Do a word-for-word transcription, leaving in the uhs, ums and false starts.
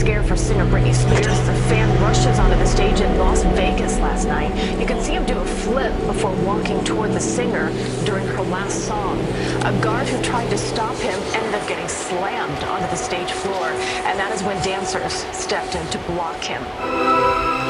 scare for singer Britney Spears. The fan rushes onto the stage in Las Vegas last night. You can see him do a flip before walking toward the singer during her last song. A guard who tried to stop him ended up getting slammed onto the stage floor, and that is when dancers stepped in to block him.